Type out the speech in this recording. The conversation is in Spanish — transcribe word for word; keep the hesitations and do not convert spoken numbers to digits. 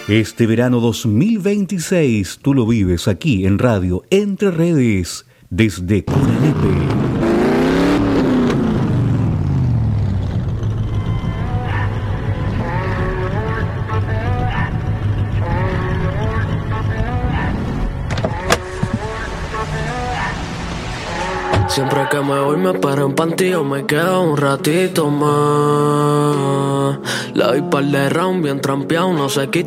Este verano dos mil veintiséis tú lo vives aquí en Radio Entre Redes desde Coranepe. Siempre que me voy me paro en Pantío, me quedo un ratito más. Le doy par de round bien trampeado, no se quita.